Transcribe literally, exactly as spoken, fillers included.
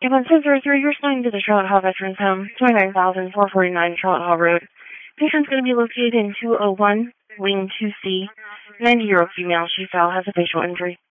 Ambulance ten zero three, you're responding to the Charlotte Hall Veterans Home, twenty-nine thousand four hundred forty-nine Charlotte Hall Road. Patient's going to be located in two oh one, Wing two C. ninety-year-old female. She fell, has a facial injury.